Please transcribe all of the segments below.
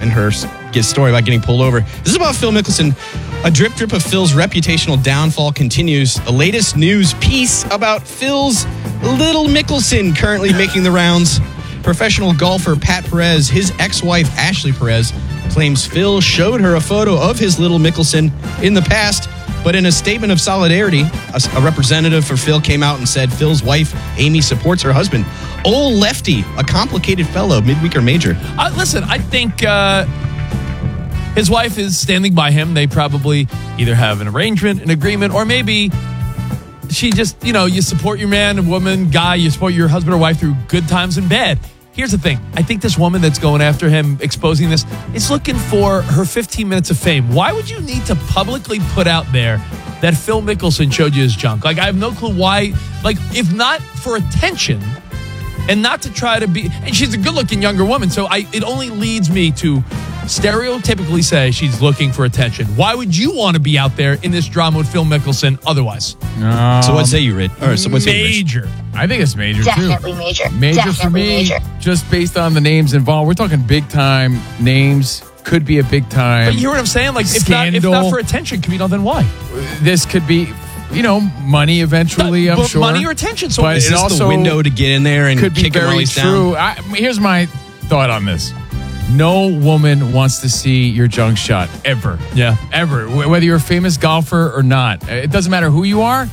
and her story about getting pulled over. This is about Phil Mickelson. A drip of Phil's reputational downfall continues. The latest news piece about Phil's little Mickelson currently making the rounds. Professional golfer Pat Perez, his ex-wife Ashley Perez, claims Phil showed her a photo of his little Mickelson in the past. But in a statement of solidarity, a representative for Phil came out and said Phil's wife, Amy, supports her husband. Old Lefty, a complicated fellow, midweek or major. Listen, I think his wife is standing by him. They probably either have an arrangement, an agreement, or maybe she just, you support your man and woman, guy, you support your husband or wife through good times and bad. Here's the thing. I think this woman that's going after him, exposing this, is looking for her 15 minutes of fame. Why would you need to publicly put out there that Phil Mickelson showed you his junk? Like, I have no clue why. Like, if not for attention and not to try to be... And she's a good-looking younger woman, so it only leads me to stereotypically say she's looking for attention. Why would you want to be out there in this drama with Phil Mickelson otherwise? So what say you, Rich? Major. I think it's major, Definitely too. major. Major Definitely for me, major. just based on the names involved. We're talking big-time names. Could be a big-time But you hear what I'm saying? Like, if scandal. not for attention, then why? This could be, money eventually, I'm sure. Money or attention. So But Is it this also the window to get in there and could be kick him while very he's true. down? Here's my thought on this. No woman wants to see your junk shot, ever. Yeah. Ever. Whether you're a famous golfer or not. It doesn't matter who you are.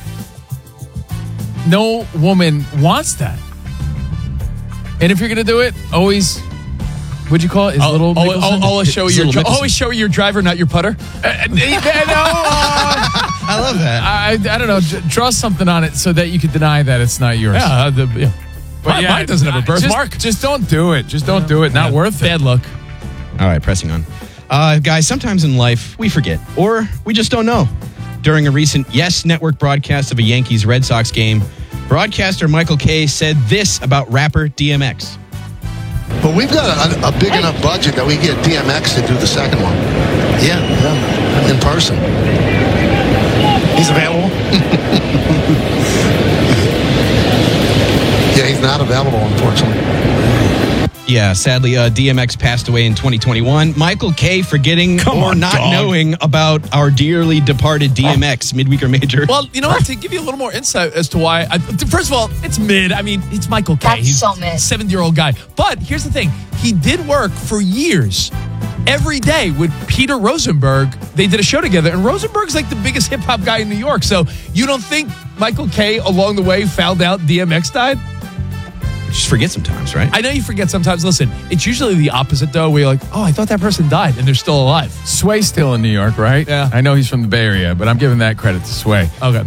No woman wants that. And if you're going to do it, always... What'd you call it? Always show your driver, not your putter. I love that. I don't know. Draw something on it so that you could deny that it's not yours. Yeah. But mine doesn't have a birthmark. Just don't do it. Just don't do it. Not worth it. Bad luck. All right, pressing on. Guys, sometimes in life, we forget, or we just don't know. During a recent Yes Network broadcast of a Yankees-Red Sox game, broadcaster Michael Kay said this about rapper DMX. But we've got a big enough budget that we get DMX to do the second one. Yeah, in person. He's available? Yeah, he's not available, unfortunately. Yeah, sadly, DMX passed away in 2021. Michael Kay forgetting knowing about our dearly departed DMX, midweek or major. Well, you know what? To give you a little more insight as to why, first of all, it's mid. I mean, it's Michael Kay. That's so mid. He's a 70-year-old guy. But here's the thing. He did work for years. Every day with Peter Rosenberg, they did a show together, and Rosenberg's like the biggest hip-hop guy in New York. So you don't think Michael Kay, along the way, found out DMX died? Just forget sometimes, right? I know you forget sometimes. Listen, it's usually the opposite, though, where you're like, oh, I thought that person died, and they're still alive. Sway's still in New York, right? Yeah. I know he's from the Bay Area, but I'm giving that credit to Sway. Okay.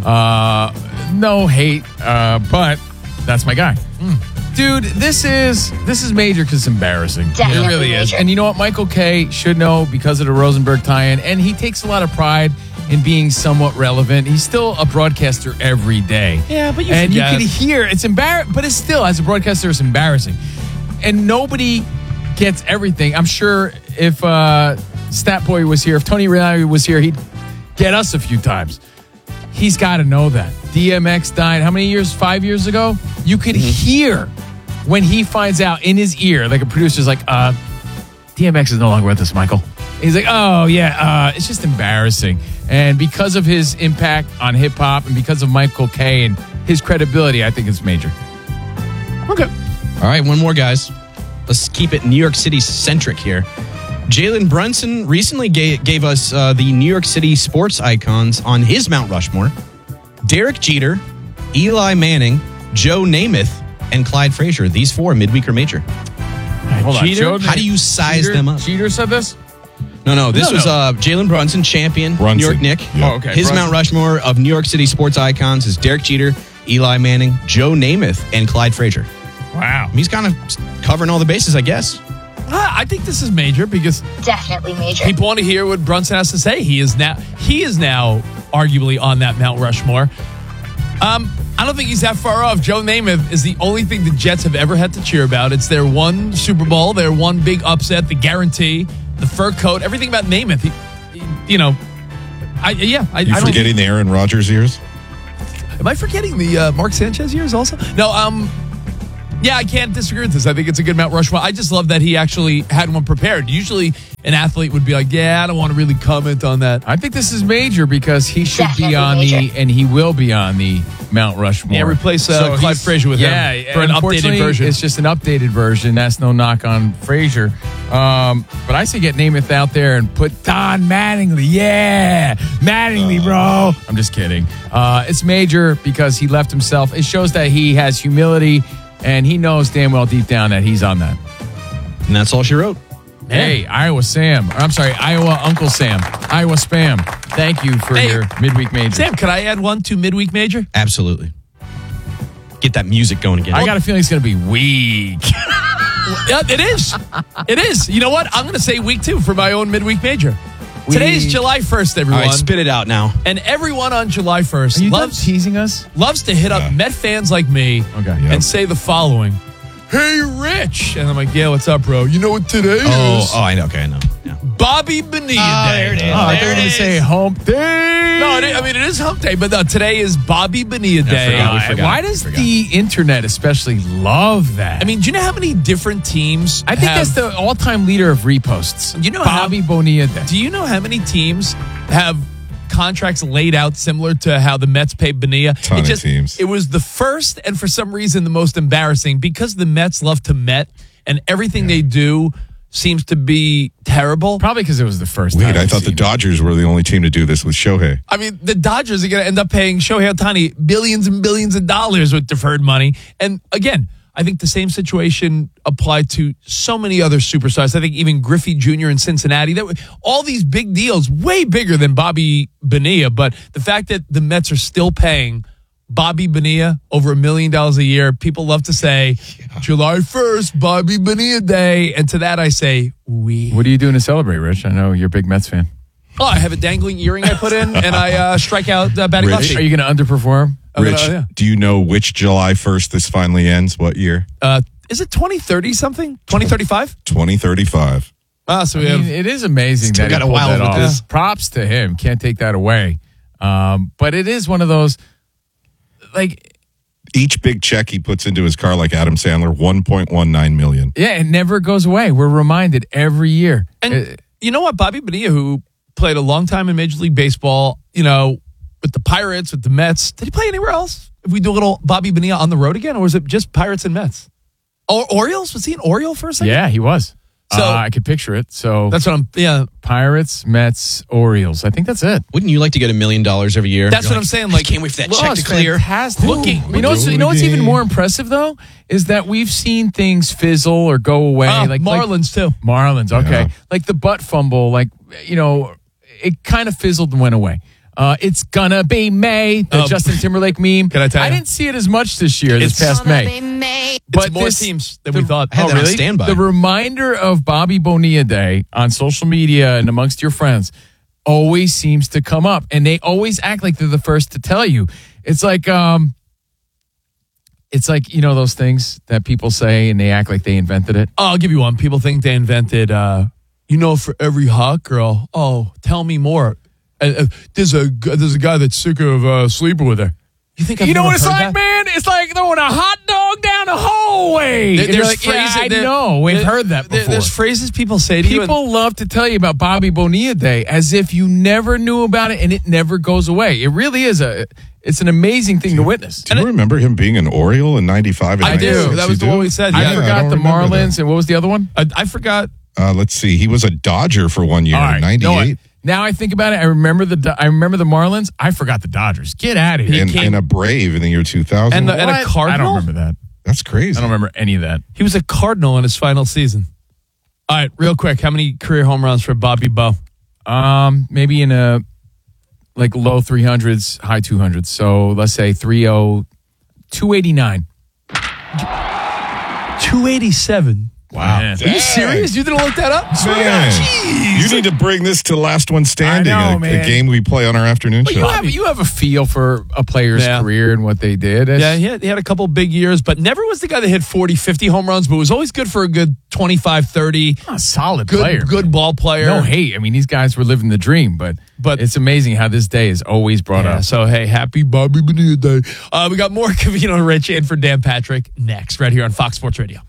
No hate, but that's my guy. Dude, this is major because it's embarrassing. Definitely It really is. major. And you know what? Michael Kay should know because of the Rosenberg tie-in, and he takes a lot of pride in being somewhat relevant. He's still a broadcaster every day. Yeah, but you can hear it's embarrassing, but it's still, as a broadcaster, it's embarrassing. And nobody gets everything. I'm sure if Stat Boy was here, if Tony Rinaldi was here, he'd get us a few times. He's got to know that. DMX died how many years? 5 years ago? You could hear when he finds out in his ear, like a producer's like, DMX is no longer with us, Michael. He's like, oh, yeah, it's just embarrassing. And because of his impact on hip-hop and because of Michael Kay and his credibility, I think it's major. Okay. All right, one more, guys. Let's keep it New York City-centric here. Jalen Brunson recently gave us the New York City sports icons on his Mount Rushmore. Derek Jeter, Eli Manning, Joe Namath, and Clyde Frazier. These four, midweek or major. Hold on. Jeter? How do you size them up? Jeter said this? No. This was Jalen Brunson, champion, New York Nick. Yeah. Oh, okay. His Brunson. Mount Rushmore of New York City sports icons is Derek Jeter, Eli Manning, Joe Namath, and Clyde Frazier. Wow. He's kind of covering all the bases, I guess. I think this is major because Definitely major. people want to hear what Brunson has to say. He is now arguably on that Mount Rushmore. I don't think he's that far off. Joe Namath is the only thing the Jets have ever had to cheer about. It's their one Super Bowl, their one big upset, the guarantee, the fur coat, everything about Namath. I don't forgetting the Aaron Rodgers years? Am I forgetting the Mark Sanchez years also? No, Yeah, I can't disagree with this. I think it's a good Mount Rushmore. I just love that he actually had one prepared. Usually an athlete would be like, yeah, I don't want to really comment on that. I think this is major because he should be on and he will be on the Mount Rushmore. Yeah, replace Clive he's- Frazier with him for an updated unfortunately, version. It's just an updated version. That's no knock on Frazier. But I say get Namath out there and put Don Mattingly. Yeah, Mattingly, bro. I'm just kidding. It's major because he left himself. It shows that he has humility, and he knows damn well deep down that he's on that. And that's all she wrote. Hey, Iowa Sam. I'm sorry, Iowa Uncle Sam. Iowa Spam. Thank you for Hey, your midweek major. Sam, could I add one to midweek major? Absolutely. Get that music going again. I got a feeling it's going to be weak. Yeah, it is. It is. You know what? I'm going to say week 2 for my own midweek major. Today is July 1st, All everyone. right, spit it out now. And everyone on July 1st Are you done loves teasing us? to hit up Met fans like me and say the following. Hey, Rich. And I'm like, yeah, what's up, bro? You know what today is? I know. Okay, I know. Yeah. Bobby Bonilla Day. there it is. I thought you were going to say hump day. No, it is hump day, but no, today is Bobby Bonilla Day. forgot. Why does the internet especially love that? I mean, do you know how many different teams I think have, that's the all-time leader of reposts. You know Bobby Bonilla Day. Do you know how many teams have contracts laid out similar to how the Mets pay Bonilla? Ton of teams. It was the first and for some reason the most embarrassing because the Mets love to Met and everything they do seems to be terrible. Probably because it was the first Wait, time. I I've thought the seen it. Dodgers were the only team to do this with Shohei. I mean, the Dodgers are going to end up paying Shohei Ohtani billions and billions of dollars with deferred money. And again, I think the same situation applied to so many other superstars. I think even Griffey Jr. in Cincinnati. All these big deals, way bigger than Bobby Bonilla. But the fact that the Mets are still paying Bobby Bonilla over $1 million a year, people love to say, July 1st, Bobby Bonilla Day. And to that I say, we. What are you doing to celebrate, Rich? I know you're a big Mets fan. Oh, I have a dangling earring I put in, and I strike out batting Rich, lefty. Are you going to underperform? Rich, do you know which July 1st this finally ends? What year? Is it 2030 something? 2035? 2035. Ah, so I we mean, have. it is amazing Still that he got a pulled while that with off. this. Props to him. Can't take that away. But it is one of those, like, Each big check he puts into his car, like Adam Sandler, $1.19 million. yeah, it never goes away. We're reminded every year. And you know what? Bobby Bonilla, who played a long time in Major League Baseball, with the Pirates, with the Mets. Did he play anywhere else? If we do a little Bobby Bonilla on the road again, or was it just Pirates and Mets? Or Orioles? Was he an Oriole for a second? Yeah, he was. So- I could picture it. So That's what I'm. Yeah, Pirates, Mets, Orioles. I think that's it. Wouldn't you like to get $1 million every year? that's You're what I'm saying. Like, I can't wait for that Well, check it's to clear. fantastic. Looking- you know what's even more impressive though is that we've seen things fizzle or go away. like Marlins too. Marlins, okay. Yeah. Like the butt fumble, it kind of fizzled and went away. It's gonna be May, the Justin Timberlake meme. Can I tell you? I didn't see it as much this year, this It's past May. It's more teams than we thought. I had that on standby. The reminder of Bobby Bonilla Day on social media and amongst your friends always seems to come up, and they always act like they're the first to tell you. It's like those things that people say and they act like they invented it. Oh, I'll give you one. People think they invented, for every hot girl. Oh, tell me more. There's a guy that's sick of sleeping with her. You think I've You know never what it's heard like, that? man? It's like throwing a hot dog down a hallway. And you're like, yeah, I know. We've heard that before. There's phrases people say to you. People love to tell you about Bobby Bonilla Day as if you never knew about it and it never goes away. It really is it's an amazing thing to witness. Do you remember him being an Oriole in 95 and I do. 96? That was You the do? one we said. I Yeah. I forgot don't the remember Marlins, and what was the other one? I forgot. Let's see. He was a Dodger for 1 year, All right, 98. now I think about it. I remember the Marlins. I forgot the Dodgers. Get out of here. And a Brave in the year 2000. And a What? Cardinal? I don't remember that. That's crazy. I don't remember any of that. He was a Cardinal in his final season. All right, real quick. How many career home runs for Bobby Bo? Maybe in a low 300s, high 200s. So let's say 289. 287. Wow. Man. Are you serious? You didn't look that up? Man, you need to bring this to Last One Standing, I know, a man. game we play on our afternoon show. You have a feel for a player's career and what they did. Yeah, he had a couple big years, but never was the guy that hit 40, 50 home runs, but was always good for a good 25, 30. A solid Good, player. good ball player. No hate. I mean, these guys were living the dream, but it's amazing how this day is always brought up. So, hey, happy Bobby Bonilla Day. We got more Covino and Rich in for Dan Patrick next, right here on Fox Sports Radio.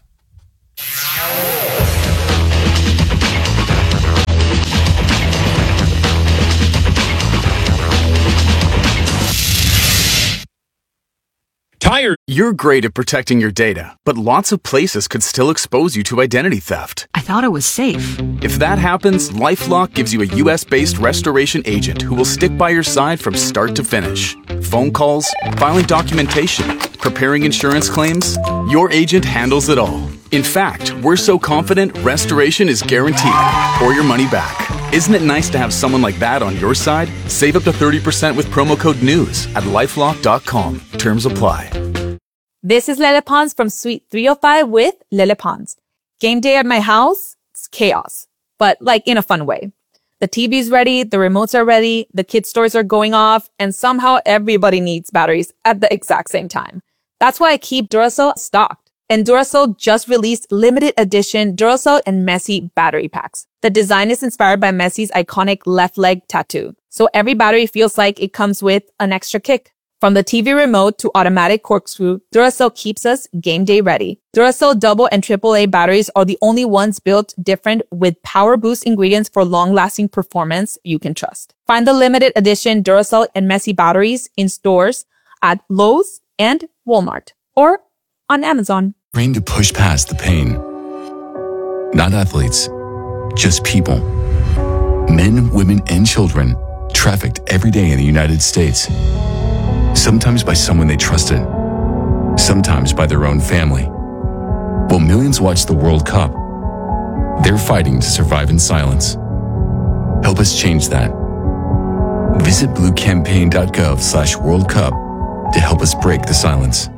Tired. You're great at protecting your data, but lots of places could still expose you to identity theft. I thought it was safe. If that happens, LifeLock gives you a U.S.-based restoration agent who will stick by your side from start to finish. Phone calls, filing documentation, preparing insurance claims, your agent handles it all. In fact, we're so confident restoration is guaranteed or your money back. Isn't it nice to have someone like that on your side? Save up to 30% with promo code NEWS at LifeLock.com. Terms apply. This is Lele Pons from Suite 305 with Lele Pons. Game day at my house, it's chaos, but like in a fun way. The TV's ready, the remotes are ready, the kids' toys are going off, and somehow everybody needs batteries at the exact same time. That's why I keep Duracell stocked. And Duracell just released limited edition Duracell and Messi battery packs. The design is inspired by Messi's iconic left leg tattoo. So every battery feels like it comes with an extra kick. From the TV remote to automatic corkscrew, Duracell keeps us game day ready. Duracell double and AAA batteries are the only ones built different with power boost ingredients for long-lasting performance you can trust. Find the limited edition Duracell and Messi batteries in stores at Lowe's and Walmart or on Amazon. Trained to push past the pain. Not athletes, just people. Men, women, and children trafficked every day in the United States. Sometimes by someone they trusted, sometimes by their own family. While millions watch the World Cup, they're fighting to survive in silence. Help us change that. Visit bluecampaign.gov/World Cup to help us break the silence.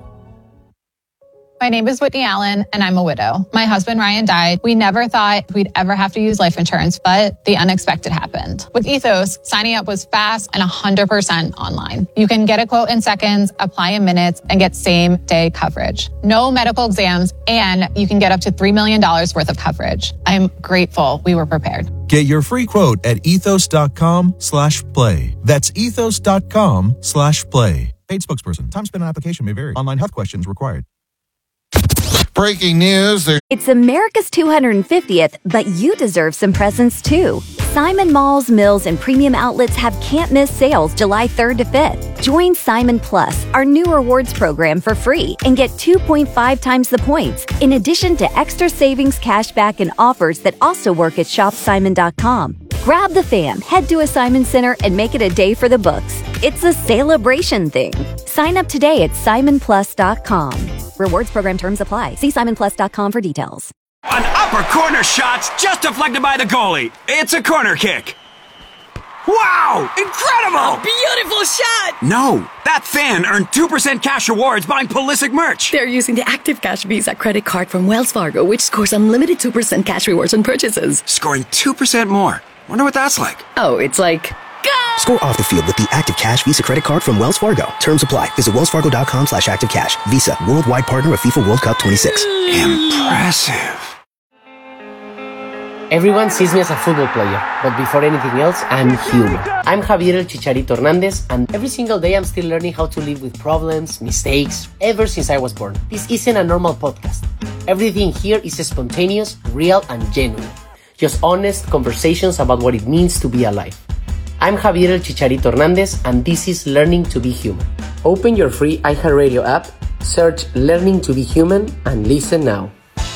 My name is Whitney Allen, and I'm a widow. My husband, Ryan, died. We never thought we'd ever have to use life insurance, but the unexpected happened. With Ethos, signing up was fast and 100% online. You can get a quote in seconds, apply in minutes, and get same-day coverage. No medical exams, and you can get up to $3 million worth of coverage. I'm grateful we were prepared. Get your free quote at ethos.com/play. That's ethos.com/play. Paid spokesperson. Time spent on application may vary. Online health questions required. Breaking news. It's America's 250th, but you deserve some presents too. Simon Malls, Mills, and Premium Outlets have can't-miss sales July 3rd to 5th. Join Simon Plus, our new rewards program, for free and get 2.5 times the points, in addition to extra savings, cashback, and offers that also work at shopsimon.com. Grab the fam, head to a Simon Center, and make it a day for the books. It's a celebration thing. Sign up today at simonplus.com. Rewards program terms apply. See simonplus.com for details. An upper corner shot's just deflected by the goalie. It's a corner kick. Wow! Incredible! A beautiful shot! No, that fan earned 2% cash rewards buying Pulisic merch. They're using the Active Cash Visa credit card from Wells Fargo, which scores unlimited 2% cash rewards on purchases. Scoring 2% more. Wonder what that's like. Oh, it's like... Go! Score off the field with the Active Cash Visa credit card from Wells Fargo. Terms apply. Visit wellsfargo.com/activecash. Visa, worldwide partner of FIFA World Cup 26. Impressive. Everyone sees me as a football player, but before anything else, I'm human. I'm Javier El Chicharito Hernandez, and every single day I'm still learning how to live with problems, mistakes, ever since I was born. This isn't a normal podcast. Everything here is spontaneous, real, and genuine. Just honest conversations about what it means to be alive. I'm Javier El Chicharito Hernandez, and this is Learning to be Human. Open your free iHeartRadio app, search Learning to be Human, and listen now.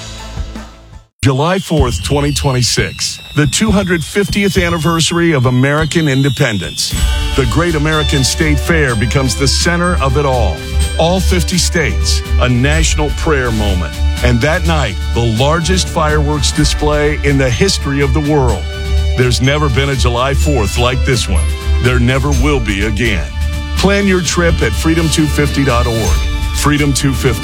July 4th, 2026, the 250th anniversary of American independence. The Great American State Fair becomes the center of it all. All 50 states, a national prayer moment. And that night, the largest fireworks display in the history of the world. There's never been a July 4th like this one. There never will be again. Plan your trip at freedom250.org. Freedom 250.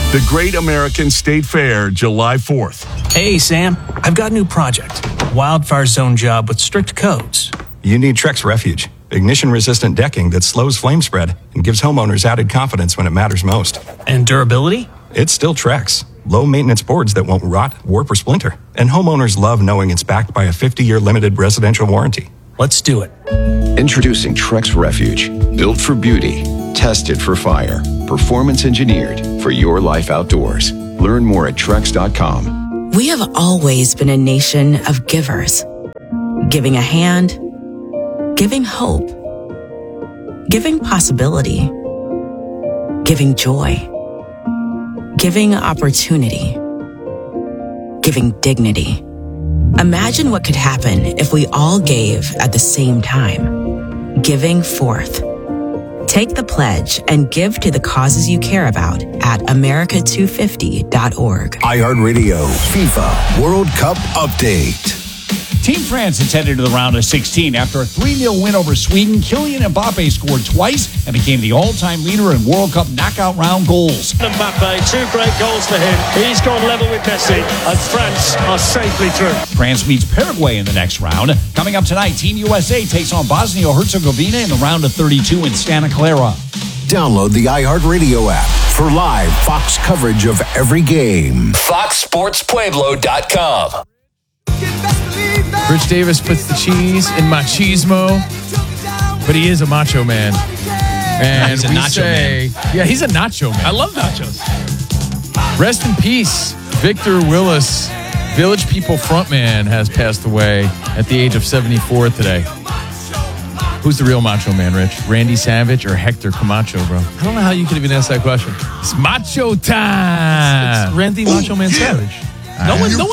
The Great American State Fair, July 4th. Hey, Sam. I've got a new project. Wildfire zone job with strict codes. You need Trex Refuge. Ignition-resistant decking that slows flame spread and gives homeowners added confidence when it matters most. And durability? It's still Trex. Low-maintenance boards that won't rot, warp, or splinter. And homeowners love knowing it's backed by a 50-year limited residential warranty. Let's do it. Introducing Trex Refuge. Built for beauty. Tested for fire. Performance engineered for your life outdoors. Learn more at Trex.com. We have always been a nation of givers. Giving a hand, giving hope, giving possibility, giving joy, giving opportunity, giving dignity. Imagine what could happen if we all gave at the same time. Giving forth. Take the pledge and give to the causes you care about at America250.org. iHeartRadio FIFA World Cup Update. Team France is headed to the round of 16 after a 3-0 win over Sweden. Kylian Mbappe scored twice and became the all-time leader in World Cup knockout round goals. Mbappe, 2 great goals for him. He's gone level with Messi, and France are safely through. France meets Paraguay in the next round. Coming up tonight, Team USA takes on Bosnia-Herzegovina in the round of 32 in Santa Clara. Download the iHeartRadio app for live Fox coverage of every game. FoxSportsPueblo.com. Rich Davis puts the cheese in machismo, but he is a macho man. And he's a nacho man. Yeah, he's a nacho man. I love nachos. Rest in peace, Victor Willis, Village People frontman, has passed away at the age of 74 today. Who's the real macho man, Rich? Randy Savage or Hector Camacho, bro? I don't know how you could even ask that question. It's macho time. It's Randy Macho Man Savage. No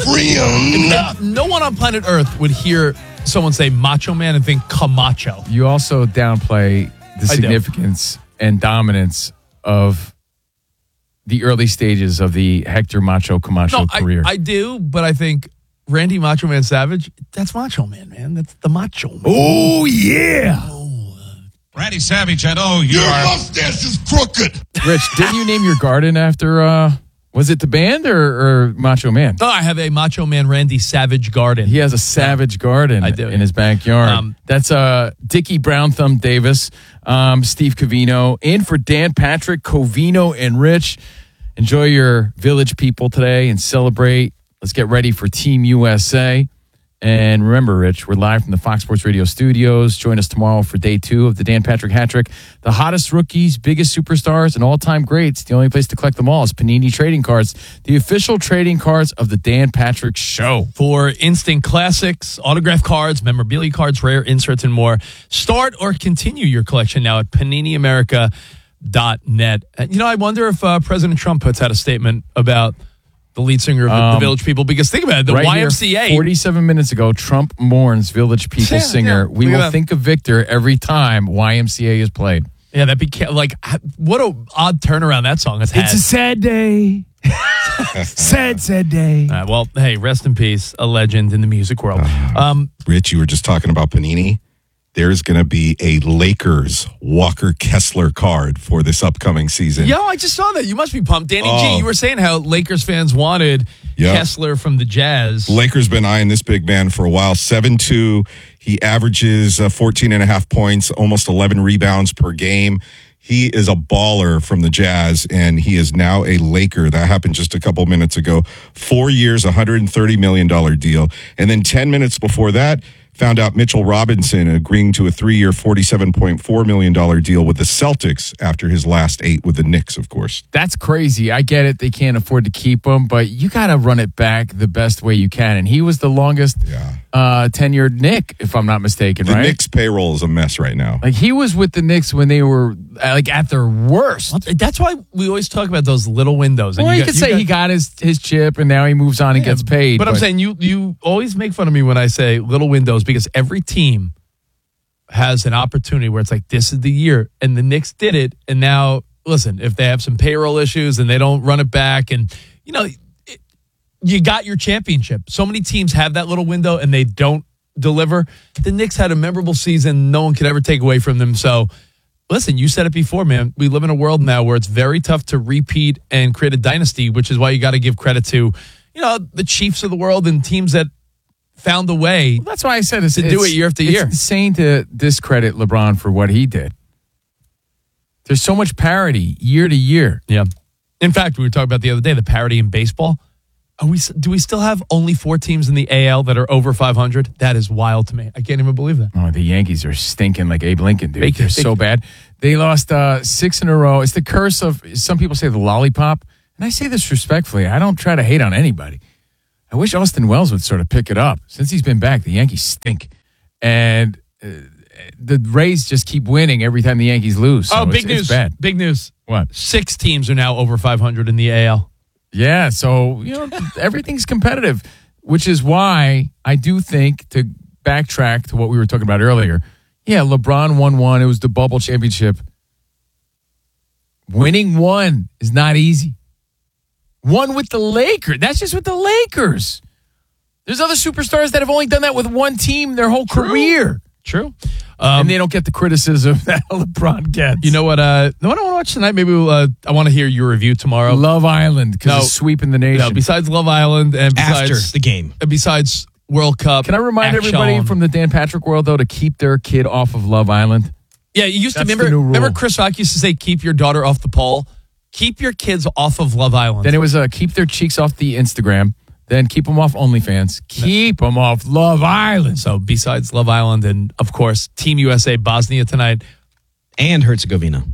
one on planet Earth would hear someone say Macho Man and think Camacho. You also downplay the significance and dominance of the early stages of the Hector Macho Camacho career. I do, but I think Randy Macho Man Savage, that's Macho Man. That's the Macho Man. Oh, yeah. Randy Savage, I know your mustache is crooked. Rich, didn't you name your garden after... was it the band or Macho Man? Oh, I have a Macho Man Randy Savage garden. He has a Savage garden in his backyard. That's Dickie Brown Thumb Davis, Steve Covino, in for Dan Patrick, Covino, and Rich. Enjoy your Village People today and celebrate. Let's get ready for Team USA. And remember, Rich, we're live from the Fox Sports Radio studios. Join us tomorrow for day 2 of the Dan Patrick Hat Trick. The hottest rookies, biggest superstars, and all-time greats. The only place to collect them all is Panini Trading Cards, the official trading cards of the Dan Patrick Show. For instant classics, autograph cards, memorabilia cards, rare inserts, and more, start or continue your collection now at PaniniAmerica.net. You know, I wonder if President Trump puts out a statement about the lead singer of the Village People, because think about it, the YMCA. Here, 47 minutes ago, Trump mourns Village People singer. We will think of Victor every time YMCA is played. Yeah, that'd be like, what a odd turnaround that song has had. It's a sad day. sad day. Well, hey, rest in peace, a legend in the music world. Rich, you were just talking about Panini. There's going to be a Lakers Walker Kessler card for this upcoming season. Yo, I just saw that. You must be pumped. Danny G, you were saying how Lakers fans wanted Kessler from the Jazz. Lakers been eyeing this big man for a while. 7'2". He averages 14.5 points, almost 11 rebounds per game. He is a baller from the Jazz, and he is now a Laker. That happened just a couple minutes ago. 4 years, $130 million deal. And then 10 minutes before that, found out Mitchell Robinson agreeing to a 3-year, $47.4 million deal with the Celtics after his last 8 with the Knicks, of course. That's crazy. I get it. They can't afford to keep him, but you got to run it back the best way you can. And he was the longest tenured Knick, if I'm not mistaken, The right? Knicks payroll is a mess right now. Like, he was with the Knicks when they were like at their worst. That's why we always talk about those little windows. Well, you could say he got his chip and now he moves on and gets paid. But I'm saying you always make fun of me when I say little windows, because every team has an opportunity where it's like, this is the year. And the Knicks did it. And now, listen, if they have some payroll issues and they don't run it back, and, you know, you got your championship. So many teams have that little window and they don't deliver. The Knicks had a memorable season. No one could ever take away from them. So listen, you said it before, man. We live in a world now where it's very tough to repeat and create a dynasty, which is why you got to give credit to, the Chiefs of the world and teams that found a way. Well, that's why I said to do it year after year. It's insane to discredit LeBron for what he did. There's so much parity year to year. Yeah. In fact, we were talking about the other day, the parity in baseball. Do we still have only 4 teams in the AL that are over 500? That is wild to me. I can't even believe that. Oh, the Yankees are stinking like Abe Lincoln, dude. They're so bad. They lost 6 in a row. It's the curse of, some people say, the lollipop. And I say this respectfully. I don't try to hate on anybody. I wish Austin Wells would sort of pick it up. Since he's been back, the Yankees stink. And the Rays just keep winning every time the Yankees lose. So big news. It's bad. Big news. What? 6 teams are now over 500 in the AL. Yeah, so, everything's competitive, which is why I do think, to backtrack to what we were talking about earlier, LeBron won one. It was the bubble championship. Winning one is not easy. One with the Lakers. That's just with the Lakers. There's other superstars that have only done that with one team their whole career. True. And they don't get the criticism that LeBron gets. You know what? I want to watch tonight. Maybe I want to hear your review tomorrow. Love Island, because it's sweeping the nation. No, besides Love Island and besides after the game, and besides World Cup. Can I remind everybody from the Dan Patrick world, though, to keep their kid off of Love Island? Yeah, you used to remember Chris Rock used to say, "Keep your daughter off the pole. Keep your kids off of Love Island." Then it was keep their cheeks off the Instagram. Then keep them off OnlyFans. Keep them off Love Island. So besides Love Island and, of course, Team USA Bosnia tonight. And Herzegovina.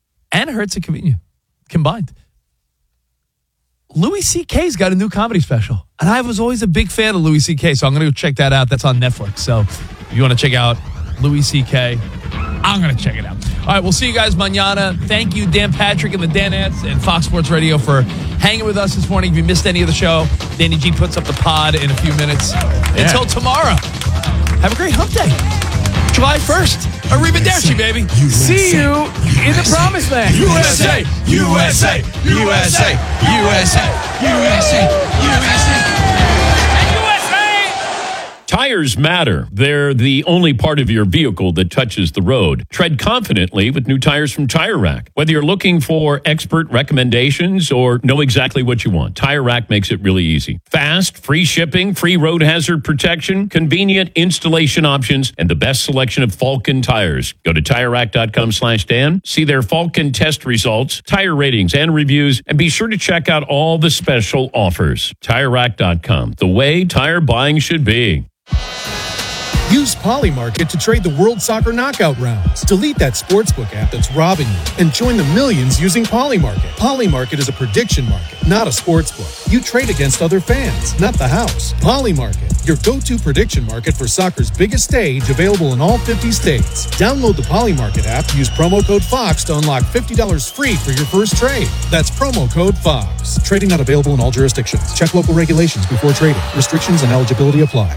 Combined. Louis C.K.'s got a new comedy special. And I was always a big fan of Louis C.K., so I'm going to go check that out. That's on Netflix. So if you want to check out Louis C.K., I'm going to check it out. All right, we'll see you guys mañana. Thank you, Dan Patrick and the Danettes and Fox Sports Radio for hanging with us this morning. If you missed any of the show, Danny G puts up the pod in a few minutes. Yeah. Until tomorrow, have a great hump day. July 1st. Arrivederci, baby. See you in the promised land. USA! USA! USA! USA! USA! USA! Tires matter. They're the only part of your vehicle that touches the road. Tread confidently with new tires from Tire Rack. Whether you're looking for expert recommendations or know exactly what you want, Tire Rack makes it really easy. Fast, free shipping, free road hazard protection, convenient installation options, and the best selection of Falken tires. Go to TireRack.com/Dan, see their Falken test results, tire ratings, and reviews, and be sure to check out all the special offers. TireRack.com, the way tire buying should be. Use Polymarket to trade the World Soccer Knockout rounds. Delete that sportsbook app that's robbing you and join the millions using Polymarket. Polymarket is a prediction market, not a sportsbook. You trade against other fans, not the house. Polymarket, your go-to prediction market for soccer's biggest stage, available in all 50 states. Download the Polymarket app, use promo code FOX to unlock $50 free for your first trade. That's promo code FOX. Trading not available in all jurisdictions. Check local regulations before trading. Restrictions and eligibility apply.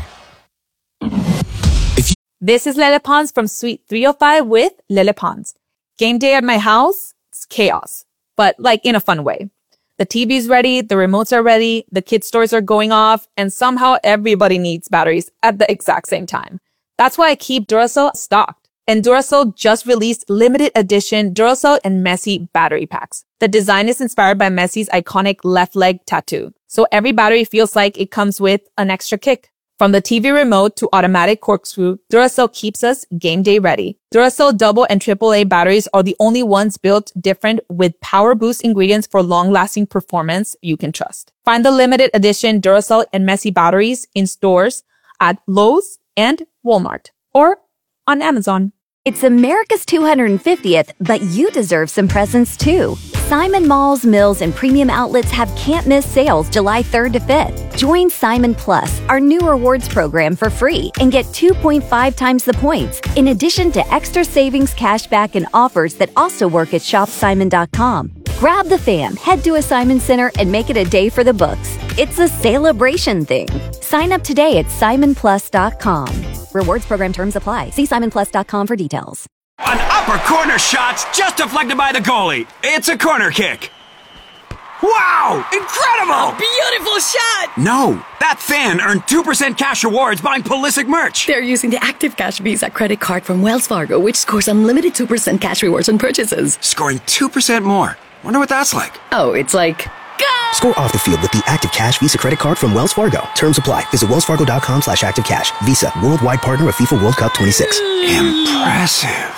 This is Lele Pons from Suite 305 with Lele Pons. Game day at my house, it's chaos, but like in a fun way. The TV's ready, the remotes are ready, the kids' toys are going off, and somehow everybody needs batteries at the exact same time. That's why I keep Duracell stocked. And Duracell just released limited edition Duracell and Messi battery packs. The design is inspired by Messi's iconic left leg tattoo. So every battery feels like it comes with an extra kick. From the TV remote to automatic corkscrew, Duracell keeps us game day ready. Duracell double and AAA batteries are the only ones built different with power boost ingredients for long-lasting performance you can trust. Find the limited edition Duracell and Messi batteries in stores at Lowe's and Walmart or on Amazon. It's America's 250th, but you deserve some presents too. Simon Malls, Mills, and Premium Outlets have can't-miss sales July 3rd to 5th. Join Simon Plus, our new rewards program, for free and get 2.5 times the points, in addition to extra savings, cashback, and offers that also work at shopsimon.com. Grab the fam, head to a Simon Center, and make it a day for the books. It's a celebration thing. Sign up today at simonplus.com. Rewards program terms apply. See simonplus.com for details. An upper corner shot's just deflected by the goalie. It's a corner kick. Wow! Incredible! Beautiful shot! No, that fan earned 2% cash rewards buying Pulisic merch. They're using the Active Cash Visa credit card from Wells Fargo, which scores unlimited 2% cash rewards on purchases. Scoring 2% more. Wonder what that's like. Oh, it's like... Score off the field with the Active Cash Visa credit card from Wells Fargo. Terms apply. Visit wellsfargo.com/activecash. Visa, worldwide partner of FIFA World Cup 26. Impressive.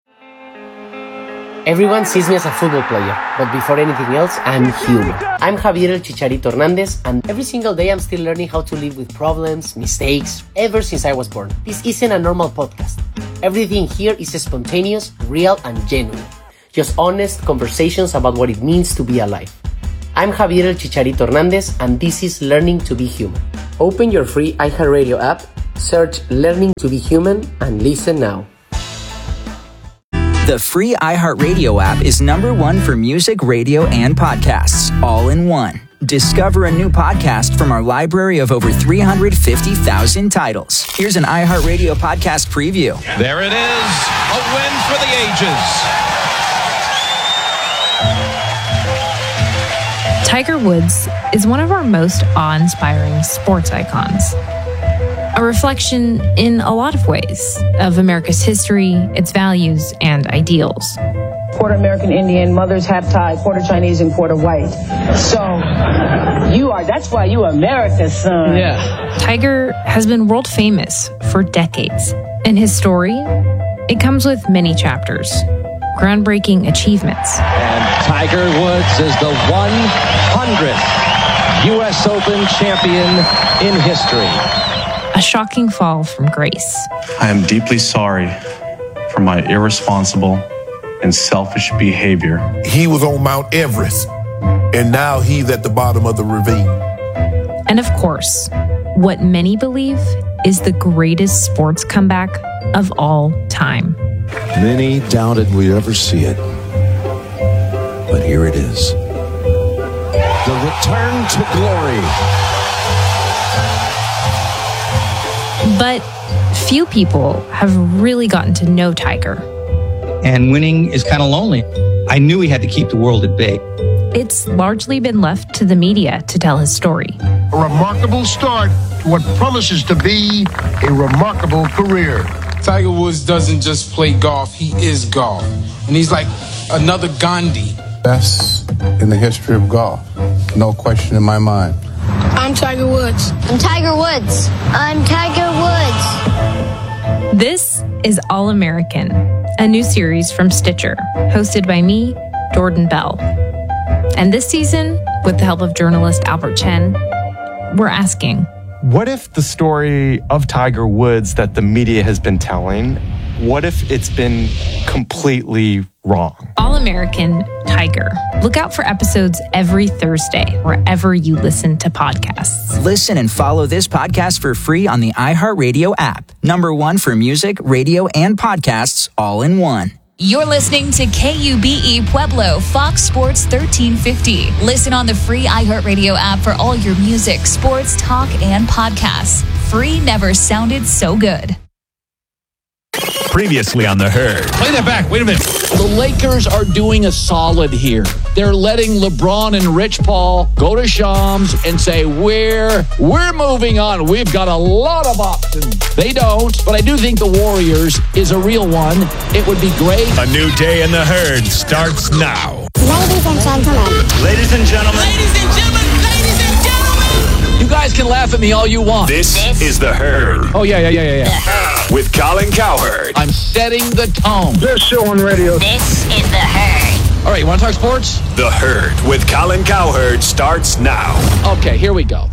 Everyone sees me as a football player, but before anything else, I'm human. I'm Javier El Chicharito Hernandez, and every single day I'm still learning how to live with problems, mistakes, ever since I was born. This isn't a normal podcast. Everything here is spontaneous, real, and genuine. Just honest conversations about what it means to be alive. I'm Javier El Chicharito Hernandez, and this is Learning to be Human. Open your free iHeartRadio app, search Learning to be Human, and listen now. The free iHeartRadio app is #1 for music, radio, and podcasts, all in one. Discover a new podcast from our library of over 350,000 titles. Here's an iHeartRadio podcast preview. There it is, a win for the ages. Tiger Woods is one of our most awe-inspiring sports icons. A reflection in a lot of ways of America's history, its values, and ideals. Quarter American Indian, mother's half Thai, quarter Chinese, and quarter white. So, that's why you America's son. Yeah. Tiger has been world famous for decades. And his story, it comes with many chapters, groundbreaking achievements. And Tiger Woods is the 100th U.S. Open champion in history. A shocking fall from grace. I am deeply sorry for my irresponsible and selfish behavior. He was on Mount Everest, and now he's at the bottom of the ravine. And of course, what many believe is the greatest sports comeback of all time. Many doubted we'd ever see it, but here it is. The return to glory. But few people have really gotten to know Tiger. And winning is kind of lonely. I knew he had to keep the world at bay. It's largely been left to the media to tell his story. A remarkable start to what promises to be a remarkable career. Tiger Woods doesn't just play golf, he is golf. And he's like another Gandhi. Best in the history of golf. No question in my mind. I'm Tiger Woods. I'm Tiger Woods. I'm Tiger Woods. This is All American, a new series from Stitcher, hosted by me, Jordan Bell. And this season, with the help of journalist Albert Chen, we're asking, what if the story of Tiger Woods that the media has been telling, what if it's been completely wrong? All American Tiger. Look out for episodes every Thursday, wherever you listen to podcasts. Listen and follow this podcast for free on the iHeartRadio app. #1 for music, radio, and podcasts, all in one. You're listening to KUBE Pueblo, Fox Sports 1350. Listen on the free iHeartRadio app for all your music, sports, talk, and podcasts. Free never sounded so good. Previously on The Herd. Play that back. Wait a minute. The Lakers are doing a solid here. They're letting LeBron and Rich Paul go to Shams and say, we're moving on. We've got a lot of options. They don't, but I do think the Warriors is a real one. It would be great. A new day in The Herd starts now. Ladies and gentlemen. Ladies and gentlemen. Ladies and gentlemen. Ladies and gentlemen. You guys can laugh at me all you want. This is The Herd. Oh, yeah. With Colin Cowherd. I'm setting the tone. This show on radio. This is The Herd. All right, you want to talk sports? The Herd with Colin Cowherd starts now. Okay, here we go.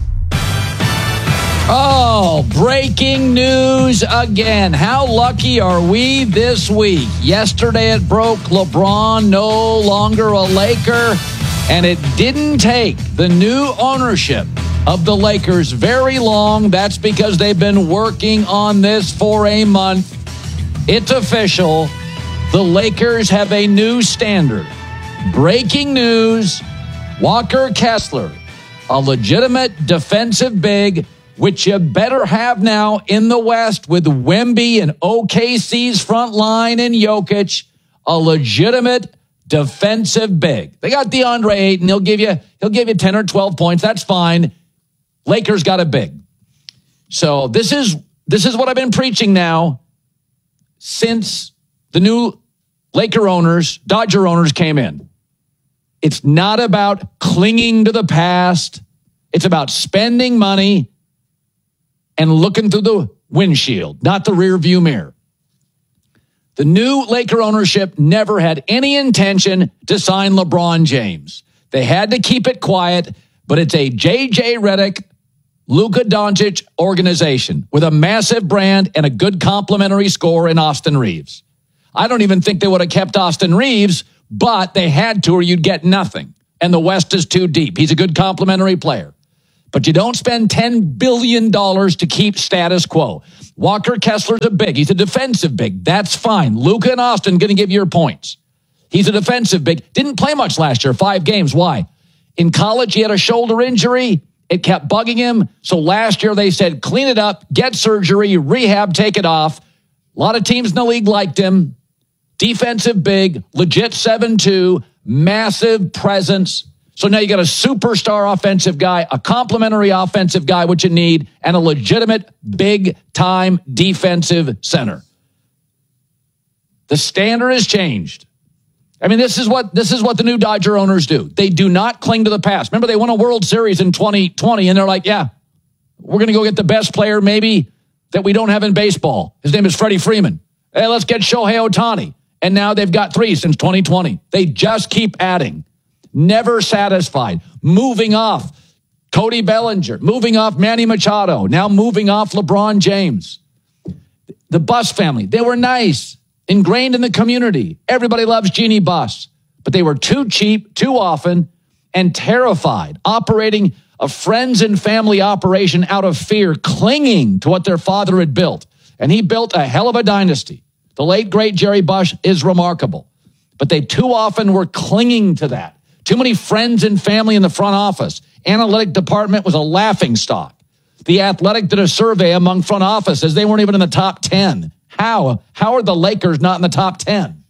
Oh, breaking news again. How lucky are we this week? Yesterday it broke. LeBron no longer a Laker. And it didn't take the new ownership of the Lakers very long. That's because they've been working on this for a month. It's official. The Lakers have a new standard. Breaking news. Walker Kessler, a legitimate defensive big, which you better have now in the West with Wemby and OKC's front line and Jokic, a legitimate defensive big. They got DeAndre Ayton. He'll give you 10 or 12 points. That's fine. Lakers got a big. So this is what I've been preaching now since the new Dodger owners came in. It's not about clinging to the past. It's about spending money and looking through the windshield, not the rear view mirror. The new Laker ownership never had any intention to sign LeBron James. They had to keep it quiet, but it's a J.J. Redick, Luka Doncic organization with a massive brand and a good complementary scorer in Austin Reeves. I don't even think they would have kept Austin Reeves, but they had to or you'd get nothing. And the West is too deep. He's a good complementary player. But you don't spend $10 billion to keep status quo. Walker Kessler's a big. He's a defensive big. That's fine. Luka and Austin going to give you your points. He's a defensive big. Didn't play much last year, 5 games. Why? In college, he had a shoulder injury. It kept bugging him. So last year they said, clean it up, get surgery, rehab, take it off. A lot of teams in the league liked him. Defensive big, legit 7'2", massive presence. So now you got a superstar offensive guy, a complimentary offensive guy, which you need, and a legitimate big-time defensive center. The standard has changed. I mean, this is what the new Dodger owners do. They do not cling to the past. Remember, they won a World Series in 2020, and they're like, yeah, we're going to go get the best player maybe that we don't have in baseball. His name is Freddie Freeman. Hey, let's get Shohei Ohtani. And now they've got 3 since 2020. They just keep adding. Never satisfied. Moving off Cody Bellinger. Moving off Manny Machado. Now moving off LeBron James. The Buss family. They were nice. Ingrained in the community. Everybody loves Jeannie Buss. But they were too cheap, too often, and terrified. Operating a friends and family operation out of fear. Clinging to what their father had built. And he built a hell of a dynasty. The late, great Jerry Buss is remarkable. But they too often were clinging to that. Too many friends and family in the front office. Analytic department was a laughingstock. The Athletic did a survey among front offices. They weren't even in the top 10. How are the Lakers not in the top 10?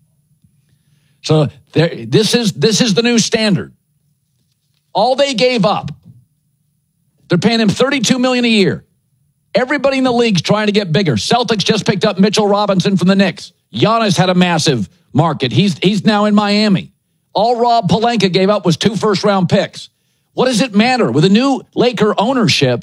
So this is the new standard. All they gave up. They're paying him $32 million a year. Everybody in the league's trying to get bigger. Celtics just picked up Mitchell Robinson from the Knicks. Giannis had a massive market. He's now in Miami. All Rob Pelinka gave up was 2 first-round picks. What does it matter? With a new Laker ownership,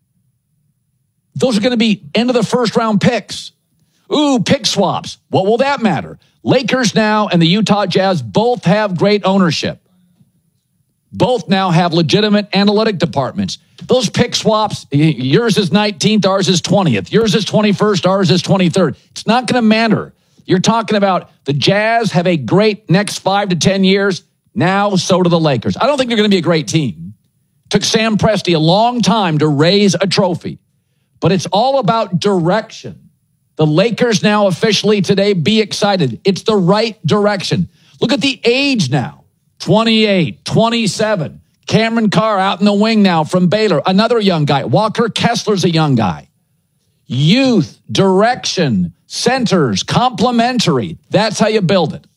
those are going to be end of the first-round picks. Ooh, pick swaps. What will that matter? Lakers now and the Utah Jazz both have great ownership. Both now have legitimate analytic departments. Those pick swaps, yours is 19th, ours is 20th. Yours is 21st, ours is 23rd. It's not going to matter. You're talking about the Jazz have a great next 5 to 10 years. Now, so do the Lakers. I don't think they're going to be a great team. It took Sam Presti a long time to raise a trophy. But it's all about direction. The Lakers now officially today, be excited. It's the right direction. Look at the age now. 28, 27. Cameron Carr out in the wing now from Baylor. Another young guy. Walker Kessler's a young guy. Youth, direction, centers, complementary. That's how you build it.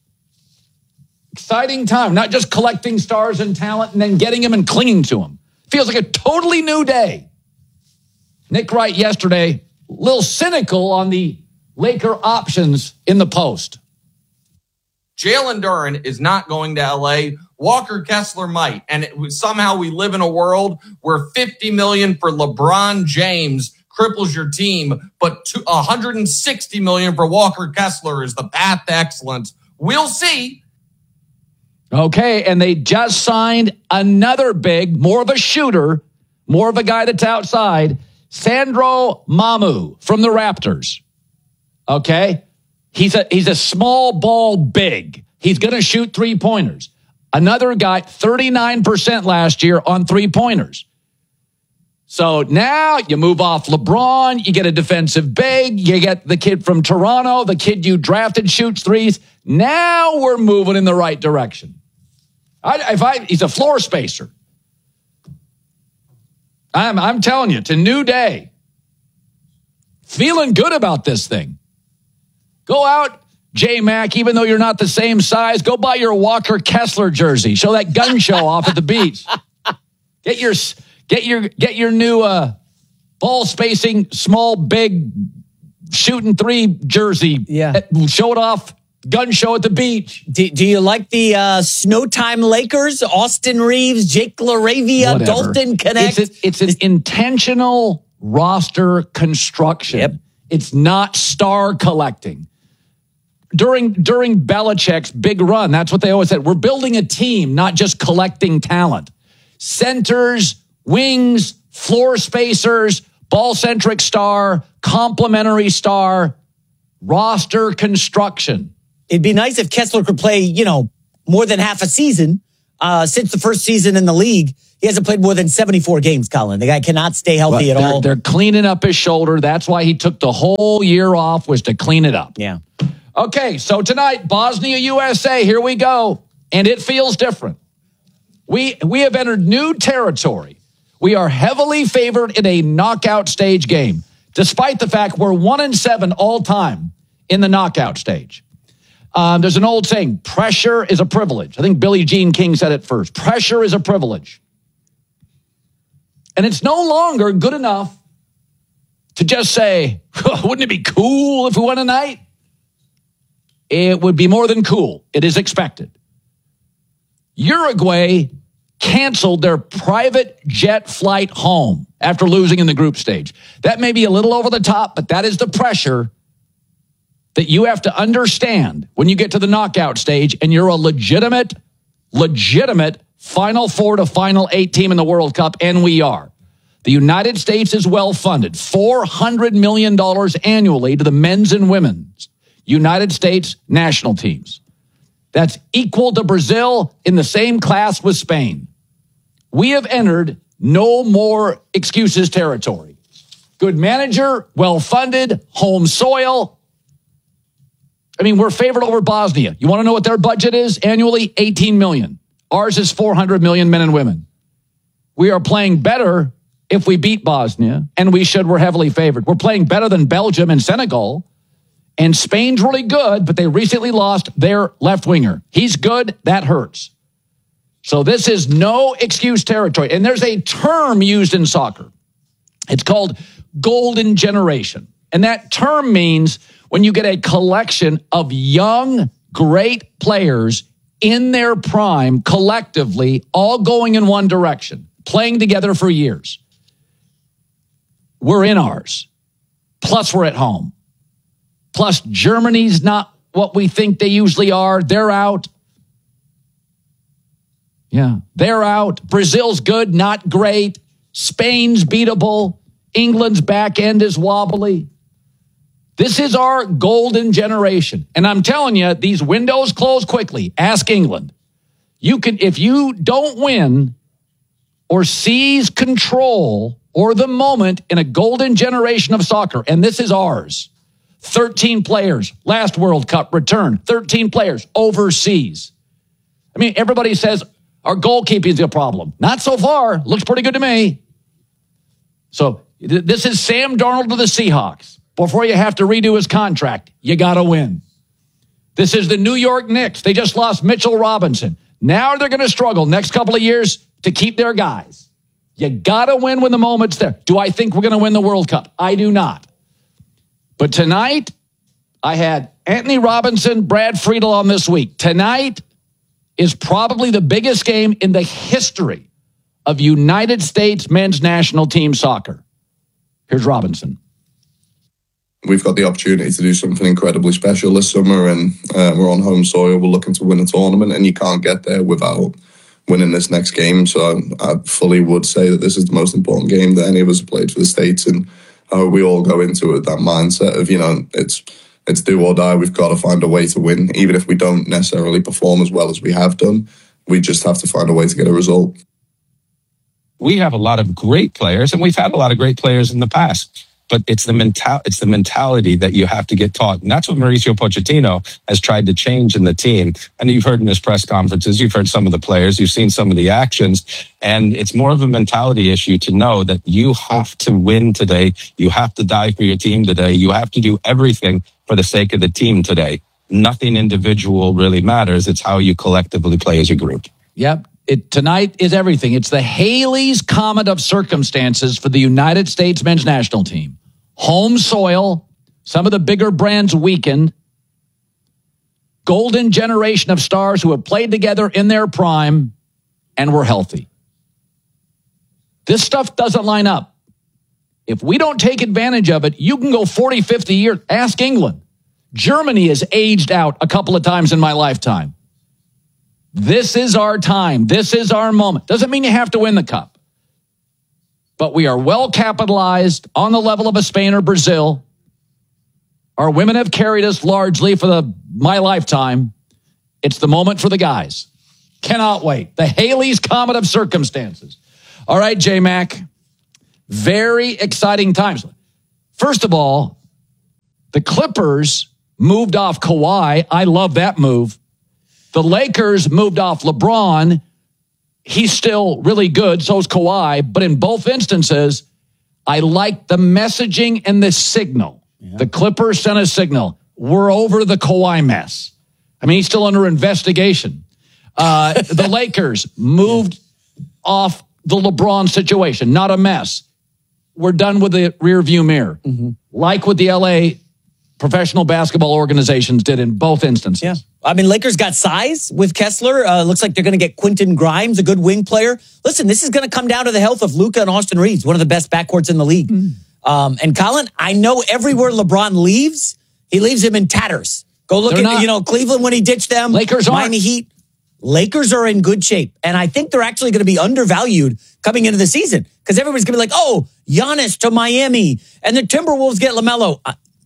Exciting time. Not just collecting stars and talent and then getting them and clinging to them. Feels like a totally new day. Nick Wright yesterday, a little cynical on the Laker options in the Post. Jalen Duren is not going to L.A. Walker Kessler might. And somehow we live in a world where $50 million for LeBron James cripples your team, but $160 million for Walker Kessler is the path to excellence. We'll see. Okay, and they just signed another big, more of a shooter, more of a guy that's outside, Sandro Mamu from the Raptors. Okay? He's a small ball big. He's going to shoot 3-pointers. Another guy, 39% last year on 3-pointers. So now you move off LeBron, you get a defensive big, you get the kid from Toronto, the kid you drafted shoots threes. Now we're moving in the right direction. He's a floor spacer. I'm telling you, it's a new day. Feeling good about this thing. Go out, J-Mac, even though you're not the same size, go buy your Walker Kessler jersey. Show that gun show off at the beach. Get your new ball spacing, small, big, shooting three jersey. Yeah. Show it off. Gun show at the beach. Do you like the Snowtime Lakers? Austin Reeves, Jake LaRavia, Whatever. Dalton Connect. It's an intentional roster construction. Yep. It's not star collecting. During Belichick's big run, that's what they always said. We're building a team, not just collecting talent. Centers, wings, floor spacers, ball-centric star, complementary star, roster construction. It'd be nice if Kessler could play, more than half a season. Since the first season in the league, he hasn't played more than 74 games, Colin. The guy cannot stay healthy at all. They're cleaning up his shoulder. That's why he took the whole year off, was to clean it up. Yeah. Okay, so tonight, Bosnia, USA, here we go. And it feels different. We have entered new territory. We are heavily favored in a knockout stage game, despite the fact we're 1-7 all time in the knockout stage. There's an old saying, pressure is a privilege. I think Billie Jean King said it first. Pressure is a privilege. And it's no longer good enough to just say, wouldn't it be cool if we won tonight? It would be more than cool. It is expected. Uruguay canceled their private jet flight home after losing in the group stage. That may be a little over the top, but that is the pressure that you have to understand when you get to the knockout stage and you're a legitimate Final Four to Final 8 team in the World Cup, and we are. The United States is well funded, $400 million annually to the men's and women's United States national teams. That's equal to Brazil in the same class with Spain. We have entered no more excuses territory. Good manager, well-funded, home soil. I mean, we're favored over Bosnia. You want to know what their budget is annually? $18 million. Ours is $400 million, men and women. We are playing better if we beat Bosnia, and we should. We're heavily favored. We're playing better than Belgium and Senegal. And Spain's really good, but they recently lost their left winger. He's good. That hurts. So this is no excuse territory. And there's a term used in soccer. It's called golden generation. And that term means when you get a collection of young, great players in their prime, collectively, all going in one direction, playing together for years. We're in ours. Plus, we're at home. Plus, Germany's not what we think they usually are. They're out. Yeah, they're out. Brazil's good, not great. Spain's beatable. England's back end is wobbly. This is our golden generation. And I'm telling you, these windows close quickly. Ask England. If you don't win or seize control or the moment in a golden generation of soccer, and this is ours, 13 players, last World Cup return, 13 players overseas. I mean, everybody says our goalkeeping is a problem. Not so far. Looks pretty good to me. So this is Sam Darnold to the Seahawks. Before you have to redo his contract, you got to win. This is the New York Knicks. They just lost Mitchell Robinson. Now they're going to struggle next couple of years to keep their guys. You got to win when the moment's there. Do I think we're going to win the World Cup? I do not. But tonight, I had Anthony Robinson, Brad Friedel on this week. Tonight is probably the biggest game in the history of United States men's national team soccer. Here's Robinson. We've got the opportunity to do something incredibly special this summer, and we're on home soil. We're looking to win a tournament, and you can't get there without winning this next game. So I fully would say that this is the most important game that any of us have played for the States, and I hope we all go into it with that mindset of, it's do or die. We've got to find a way to win, even if we don't necessarily perform as well as we have done. We just have to find a way to get a result. We have a lot of great players, and we've had a lot of great players in the past. But it's the mentality that you have to get taught. And that's what Mauricio Pochettino has tried to change in the team. And you've heard in his press conferences, you've heard some of the players, you've seen some of the actions. And it's more of a mentality issue to know that you have to win today. You have to die for your team today. You have to do everything for the sake of the team today. nothing individual really matters. It's how you collectively play as a group. Yep. Tonight is everything. It's the Haley's Comet of circumstances for the United States men's national team. Home soil, some of the bigger brands weakened, golden generation of stars who have played together in their prime and were healthy. This stuff doesn't line up. If we don't take advantage of it, you can go 40, 50 years. Ask England. Germany has aged out a couple of times in my lifetime. This is our time. This is our moment. Doesn't mean you have to win the cup. But we are well capitalized on the level of a Spain or Brazil. Our women have carried us largely for my lifetime. It's the moment for the guys. Cannot wait. The Haley's Comet of circumstances. All right, J-Mac. Very exciting times. First of all, the Clippers moved off Kawhi. I love that move. The Lakers moved off LeBron. He's still really good. So is Kawhi. But in both instances, I like the messaging and the signal. Yeah. The Clippers sent a signal. We're over the Kawhi mess. I mean, he's still under investigation. The Lakers moved off the LeBron situation. Not a mess. We're done with the rearview mirror. Mm-hmm. Like what the LA professional basketball organizations did in both instances. Yeah. I mean, Lakers got size with Kessler. Looks like they're going to get Quentin Grimes, a good wing player. Listen, this is going to come down to the health of Luka and Austin Reeves, one of the best backcourts in the league. And Colin, I know everywhere LeBron leaves, he leaves him in tatters. Go look at, Cleveland when he ditched them. Lakers Miami Heat. Lakers are in good shape. And I think they're actually going to be undervalued coming into the season because everybody's going to be like, oh, Giannis to Miami and the Timberwolves get LaMelo.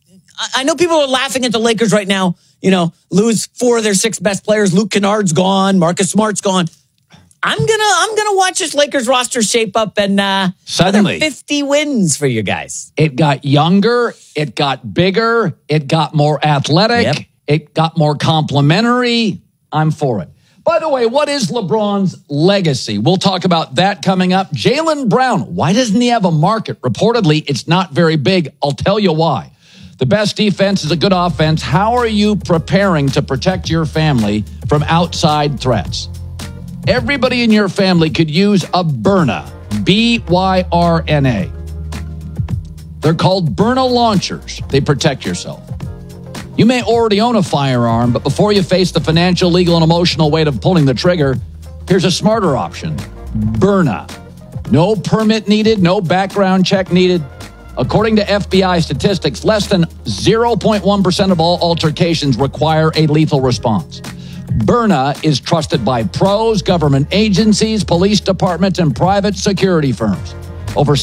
I know people are laughing at the Lakers right now, lose 4 of their 6 best players. Luke Kennard's gone. Marcus Smart's gone. I'm gonna watch this Lakers roster shape up and suddenly 50 wins for you guys. It got younger. It got bigger. It got more athletic. Yep. It got more complimentary. I'm for it. By the way, what is LeBron's legacy? We'll talk about that coming up. Jaylen Brown, why doesn't he have a market? Reportedly, it's not very big. I'll tell you why. The best defense is a good offense. How are you preparing to protect your family from outside threats? Everybody in your family could use a Byrna, B-Y-R-N-A. They're called Byrna launchers. They protect yourself. You may already own a firearm, but before you face the financial, legal, and emotional weight of pulling the trigger, here's a smarter option. Byrna. No permit needed, no background check needed. According to FBI statistics, less than 0.1% of all altercations require a lethal response. Byrna is trusted by pros, government agencies, police departments, and private security firms. Over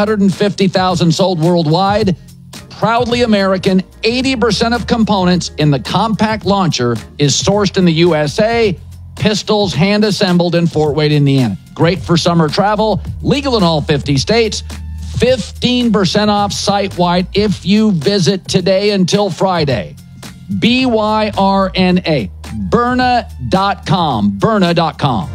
750,000 sold worldwide. Proudly American, 80% of components in the compact launcher is sourced in the USA. Pistols hand-assembled in Fort Wayne, Indiana. Great for summer travel. Legal in all 50 states. 15% off site-wide if you visit today until Friday. B-Y-R-N-A. Byrna.com. Byrna.com.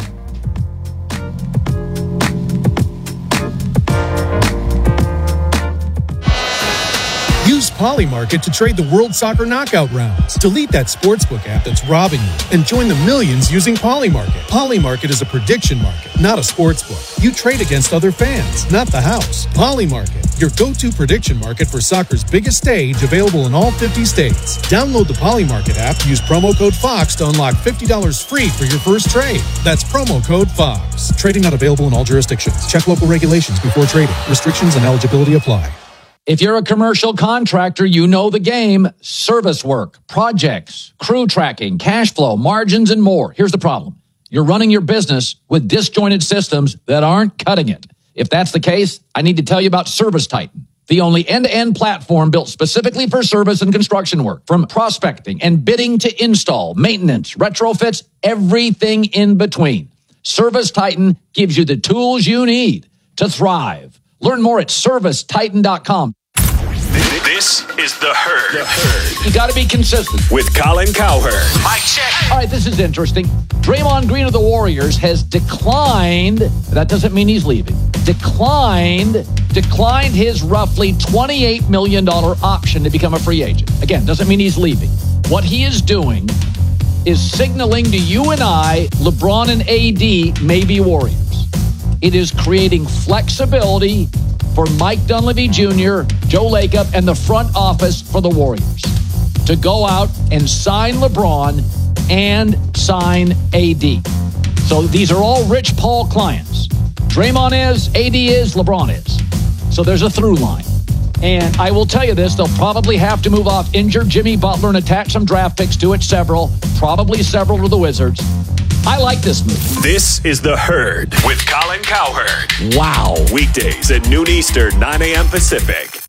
Use Polymarket to trade the World Soccer Knockout rounds. Delete that sportsbook app that's robbing you and join the millions using Polymarket. Polymarket is a prediction market, not a sportsbook. You trade against other fans, not the house. Polymarket, your go-to prediction market for soccer's biggest stage, available in all 50 states. Download the Polymarket app, use promo code FOX to unlock $50 free for your first trade. That's promo code FOX. Trading not available in all jurisdictions. Check local regulations before trading. Restrictions and eligibility apply. If you're a commercial contractor, you know the game. Service work, projects, crew tracking, cash flow, margins, and more. Here's the problem. You're running your business with disjointed systems that aren't cutting it. If that's the case, I need to tell you about ServiceTitan, the only end-to-end platform built specifically for service and construction work. From prospecting and bidding to install, maintenance, retrofits, everything in between. ServiceTitan gives you the tools you need to thrive. Learn more at ServiceTitan.com. This is The Herd. You got to be consistent. With Colin Cowherd. Mic check. All right, this is interesting. Draymond Green of the Warriors has declined, that doesn't mean he's leaving, declined his roughly $28 million option to become a free agent. Again, doesn't mean he's leaving. What he is doing is signaling to you and I, LeBron and AD may be Warriors. It is creating flexibility for Mike Dunleavy Jr., Joe Lacob, and the front office for the Warriors to go out and sign LeBron and sign AD. So these are all Rich Paul clients. Draymond is, AD is, LeBron is. So there's a through line. And I will tell you this, they'll probably have to move off injured Jimmy Butler and attach some draft picks to it, probably several to the Wizards. I like this move. This is The Herd with Colin Cowherd. Wow. Weekdays at noon Eastern, 9 a.m. Pacific.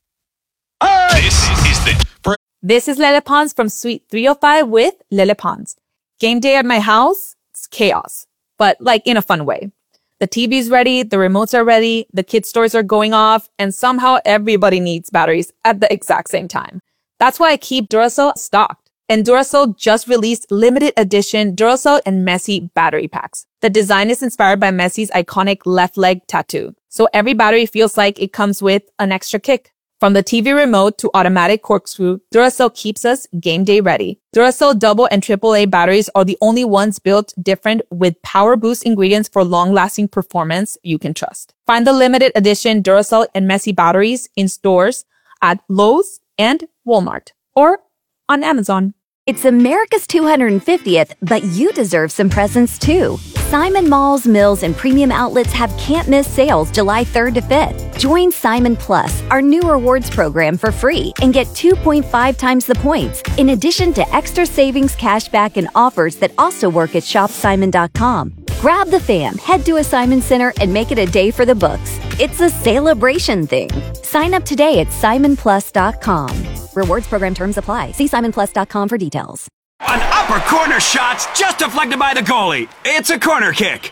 This is Lele Pons from Suite 305 with Lele Pons. Game day at my house, it's chaos, but like in a fun way. The TV's ready, the remotes are ready, the kids' toys are going off, and somehow everybody needs batteries at the exact same time. That's why I keep Duracell stocked. And Duracell just released limited edition Duracell and Messi battery packs. The design is inspired by Messi's iconic left leg tattoo. So every battery feels like it comes with an extra kick. From the TV remote to automatic corkscrew, Duracell keeps us game day ready. Duracell double and AAA batteries are the only ones built different with power boost ingredients for long-lasting performance you can trust. Find the limited edition Duracell and Messi batteries in stores at Lowe's and Walmart or on Amazon. It's America's 250th, but you deserve some presents too. Simon Malls, Mills, and premium outlets have can't-miss sales July 3rd to 5th. Join Simon Plus, our new rewards program, for free and get 2.5 times the points, in addition to extra savings, cashback, and offers that also work at shopsimon.com. Grab the fam, head to a Simon Center, and make it a day for the books. It's a celebration thing. Sign up today at simonplus.com. Rewards program terms apply. See simonplus.com for details. An upper corner shot's just deflected by the goalie. It's a corner kick.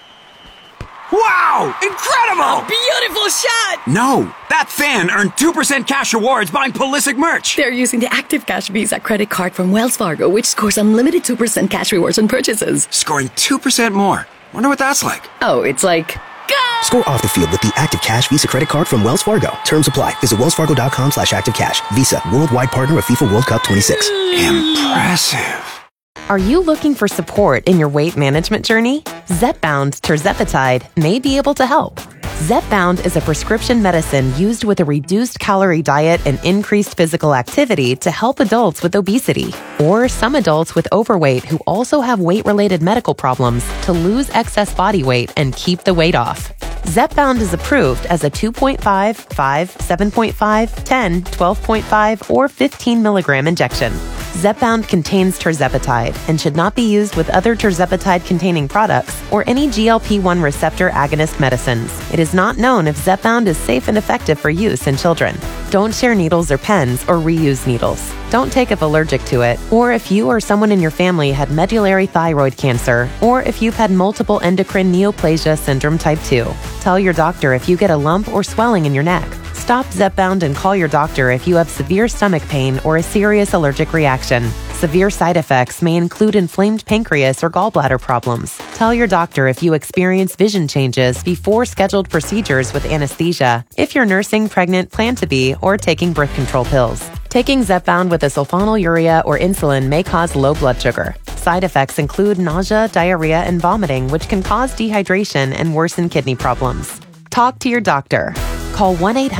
Wow! Incredible! A beautiful shot! No, that fan earned 2% cash rewards buying Pulisic merch. They're using the Active Cash Visa credit card from Wells Fargo, which scores unlimited 2% cash rewards on purchases. Scoring 2% more. Wonder what that's like. Oh, it's like... Go! Score off the field with the Active Cash Visa credit card from Wells Fargo. Terms apply. Visit wellsfargo.com/activecash. Visa, worldwide partner of FIFA World Cup 26. Impressive. Are you looking for support in your weight management journey? Zepbound tirzepatide may be able to help. Zepbound is a prescription medicine used with a reduced calorie diet and increased physical activity to help adults with obesity or some adults with overweight who also have weight-related medical problems to lose excess body weight and keep the weight off. Zepbound is approved as a 2.5, 5, 7.5, 10, 12.5, or 15 milligram injection. Zepbound contains tirzepatide and should not be used with other tirzepatide-containing products or any GLP-1 receptor agonist medicines. It is not known if Zepbound is safe and effective for use in children. Don't share needles or pens or reuse needles. Don't take if allergic to it, or if you or someone in your family had medullary thyroid cancer, or if you've had multiple endocrine neoplasia syndrome type 2. Tell your doctor if you get a lump or swelling in your neck. Stop Zepbound and call your doctor if you have severe stomach pain or a serious allergic reaction. Severe side effects may include inflamed pancreas or gallbladder problems. Tell your doctor if you experience vision changes before scheduled procedures with anesthesia, if you're nursing, pregnant, plan to be, or taking birth control pills. Taking Zepbound with a sulfonylurea or insulin may cause low blood sugar. Side effects include nausea, diarrhea, and vomiting, which can cause dehydration and worsen kidney problems. Talk to your doctor. Call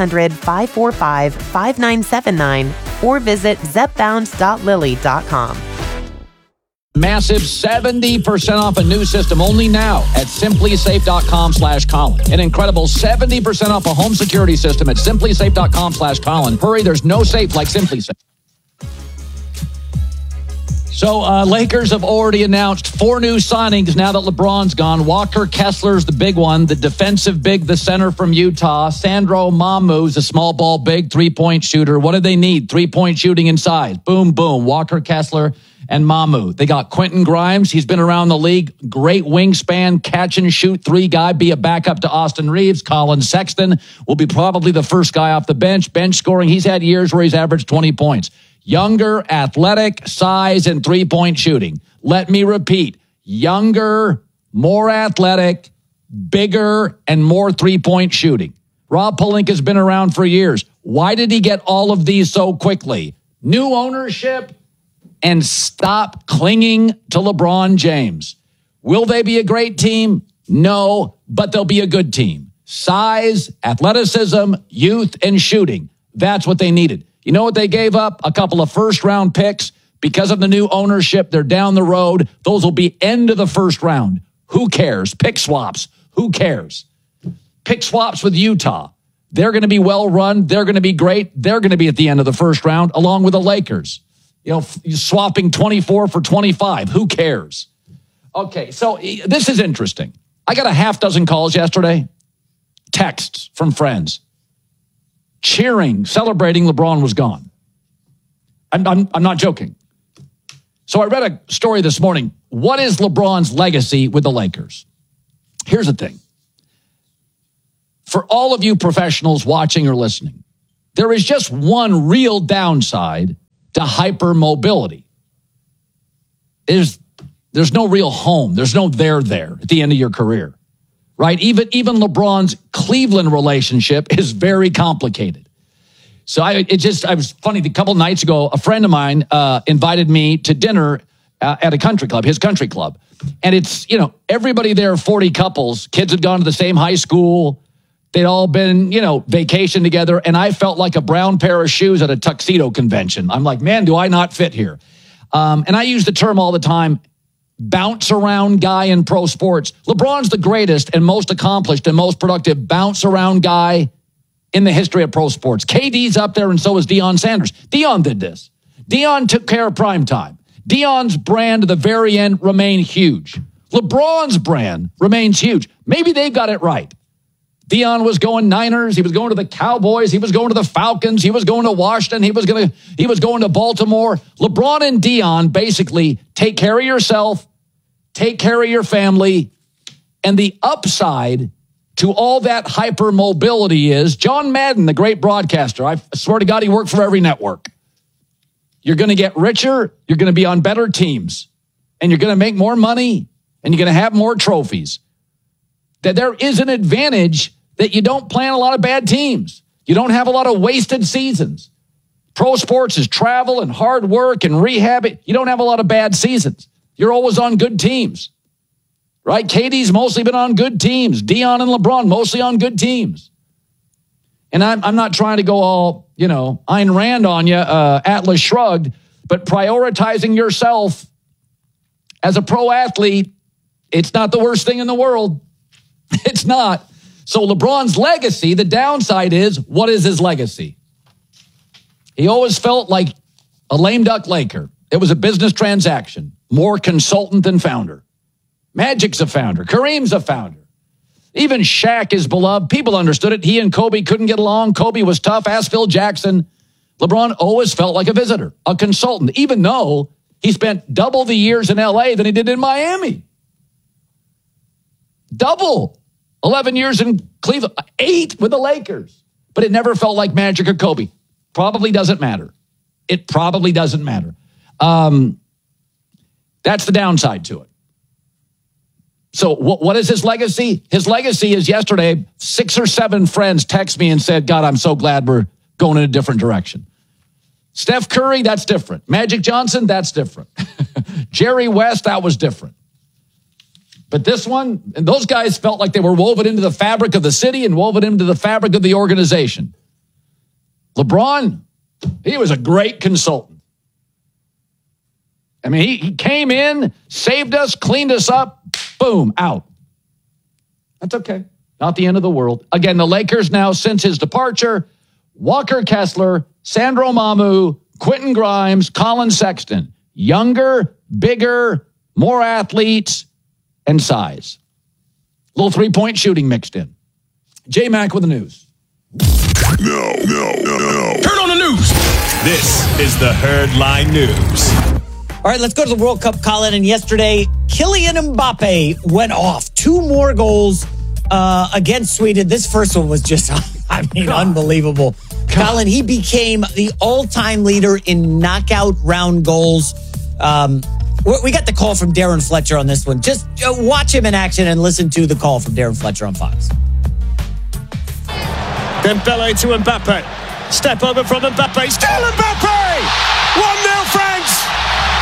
1-800-545-5979 or visit zepbound.lily.com. Massive 70% off a new system only now at simplysafe.com/Colin. An incredible 70% off a home security system at simplysafe.com/Colin. Hurry, there's no safe like SimpliSafe. So, Lakers have already announced 4 new signings now that LeBron's gone. Walker Kessler's the big one, the defensive big, the center from Utah. Sandro Mamu's a small ball big, 3-point shooter. What do they need? 3-point shooting inside. Boom, boom. Walker Kessler and Mamu. They got Quentin Grimes. He's been around the league. Great wingspan, catch and shoot 3 guy, be a backup to Austin Reeves. Colin Sexton will be probably the first guy off the bench. Bench scoring, he's had years where he's averaged 20 points. Younger, athletic, size, and 3-point shooting. Let me repeat. Younger, more athletic, bigger, and more 3-point shooting. Rob Pelinka's been around for years. Why did he get all of these so quickly? New ownership? and stop clinging to LeBron James. Will they be a great team? No, but they'll be a good team. Size, athleticism, youth, and shooting. That's what they needed. You know what they gave up? A couple of first-round picks. Because of the new ownership, they're down the road. Those will be end of the first round. Who cares? Pick swaps. Who cares? Pick swaps with Utah. They're going to be well run. They're going to be great. They're going to be at the end of the first round, along with the Lakers. You know, swapping 24 for 25. Who cares? Okay, so this is interesting. I got a half dozen calls yesterday. Texts from friends. Cheering, celebrating LeBron was gone. I'm not joking. So I read a story this morning. What is LeBron's legacy with the Lakers? Here's the thing. For all of you professionals watching or listening, there is just one real downside to hypermobility. There's no real home. There's no there at the end of your career, right? Even LeBron's Cleveland relationship is very complicated. So I was funny. A couple nights ago, a friend of mine invited me to dinner at a country club, his country club. And it's, everybody there, 40 couples, kids had gone to the same high school. They'd all been, vacation together. And I felt like a brown pair of shoes at a tuxedo convention. I'm like, man, do I not fit here? And I use the term all the time, bounce around guy in pro sports. LeBron's the greatest and most accomplished and most productive bounce around guy in the history of pro sports. KD's up there, and so is Deion Sanders. Deion did this. Deion took care of prime time. Deion's brand to the very end remained huge. LeBron's brand remains huge. Maybe they got it right. Deion was going Niners. He was going to the Cowboys. He was going to the Falcons. He was going to Washington. He was going to Baltimore. LeBron and Deion basically take care of yourself, take care of your family, and the upside to all that hypermobility is John Madden, the great broadcaster. I swear to God, he worked for every network. You're going to get richer. You're going to be on better teams. And you're going to make more money. And you're going to have more trophies. That there is an advantage that you don't play on a lot of bad teams. You don't have a lot of wasted seasons. Pro sports is travel and hard work and rehab. You don't have a lot of bad seasons. You're always on good teams. Right? KD's mostly been on good teams. Deion and LeBron mostly on good teams. And I'm not trying to go all, Ayn Rand on you, Atlas Shrugged, but prioritizing yourself as a pro athlete, it's not the worst thing in the world. It's not. So LeBron's legacy, the downside is, what is his legacy? He always felt like a lame duck Laker. It was a business transaction, more consultant than founder. Magic's a founder. Kareem's a founder. Even Shaq is beloved. People understood it. He and Kobe couldn't get along. Kobe was tough. Ask Phil Jackson. LeBron always felt like a visitor, a consultant, even though he spent double the years in LA than he did in Miami. Double. 11 years in Cleveland. 8 with the Lakers. But it never felt like Magic or Kobe. Probably doesn't matter. It probably doesn't matter. That's the downside to it. So what is his legacy? His legacy is yesterday, 6 or 7 friends text me and said, God, I'm so glad we're going in a different direction. Steph Curry, that's different. Magic Johnson, that's different. Jerry West, that was different. But this one, and those guys felt like they were woven into the fabric of the city and woven into the fabric of the organization. LeBron, he was a great consultant. I mean, he came in, saved us, cleaned us up, boom, out. That's okay. Not the end of the world. Again, the Lakers now, since his departure, Walker Kessler, Sandro Mamu, Quentin Grimes, Colin Sexton. Younger, bigger, more athletes, and size. A little three-point shooting mixed in. J-Mac with the news. No. Turn on the news. This is the Herd Line News. All right, let's go to the World Cup, Colin. And yesterday, Kylian Mbappe went off. 2 more goals against Sweden. This first one was just, unbelievable. Colin, he became the all-time leader in knockout round goals. We got the call from Darren Fletcher on this one. Just watch him in action and listen to the call from Darren Fletcher on Fox. Dembele to Mbappe. Step over from Mbappe. Still Mbappe! 1-0 France!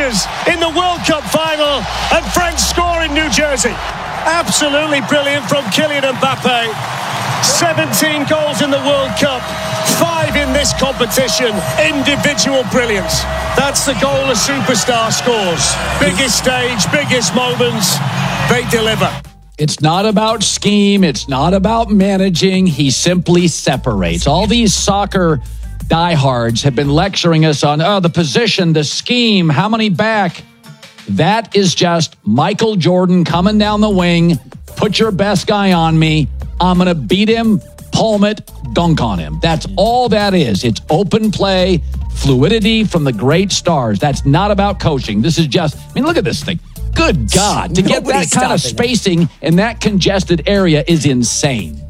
Rangers in the World Cup final and French score in New Jersey. Absolutely brilliant from Kylian Mbappe. 17 goals in the World Cup, 5 in this competition. Individual brilliance. That's the goal a superstar scores. Biggest stage, biggest moments, they deliver. It's not about scheme. It's not about managing. He simply separates. All these soccer diehards have been lecturing us on the position, the scheme, how many back. That is just Michael Jordan coming down the wing. Put your best guy on me. I'm going to beat him, palm it, dunk on him. That's all that is. It's open play, fluidity from the great stars. That's not about coaching. This is just, look at this thing. Good God, to get that kind of spacing in that congested area is insane.